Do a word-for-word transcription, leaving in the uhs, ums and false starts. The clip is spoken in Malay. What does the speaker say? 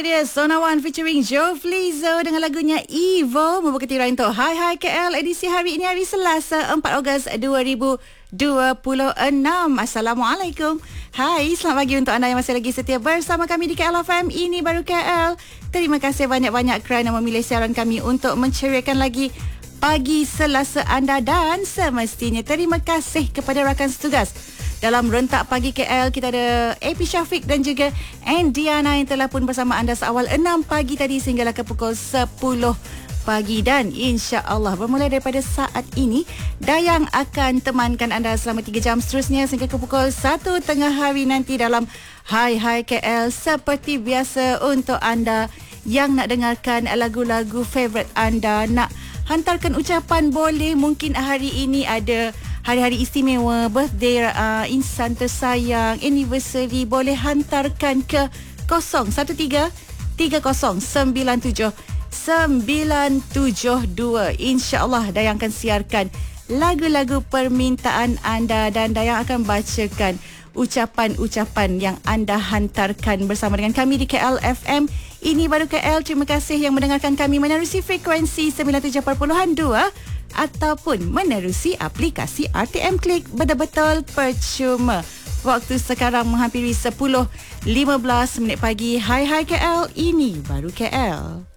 Itu dia Zona One featuring Joe Flizzo dengan lagunya Evo membuka tirai untuk Hai Hai K L edisi hari ini hari Selasa empat Ogos dua ribu dua puluh enam. Assalamualaikum. Hai, selamat pagi untuk anda yang masih lagi setia bersama kami di K L F M. Ini baru K L. Terima kasih banyak-banyak kerana memilih siaran kami untuk menceriakan lagi pagi Selasa anda, dan semestinya terima kasih kepada rakan setugas. Dalam rentak pagi K L, kita ada A P Syafiq dan juga Andiana yang telah pun bersama anda seawal enam pagi tadi sehinggalah ke pukul sepuluh pagi. Dan insya-Allah bermula daripada saat ini, Dayang akan temankan anda selama tiga jam seterusnya sehingga ke pukul satu tengah hari nanti dalam Hai Hai K L. Seperti biasa untuk anda yang nak dengarkan lagu-lagu favourite anda, nak hantarkan ucapan boleh. Mungkin hari ini ada hari-hari istimewa, birthday, uh, insan tersayang, anniversary, boleh hantarkan ke kosong satu tiga tiga kosong sembilan tujuh sembilan tujuh dua. InsyaAllah Dayang akan siarkan lagu-lagu permintaan anda dan Dayang akan bacakan ucapan-ucapan yang anda hantarkan bersama dengan kami di K L F M. Ini baru K L. Terima kasih yang mendengarkan kami menerusi frekuensi sembilan puluh tujuh perpuluhan dua ataupun menerusi aplikasi R T M Klik. Betul-betul percuma. Waktu sekarang menghampiri sepuluh lima belas minit pagi. Hai Hai K L, ini baru K L.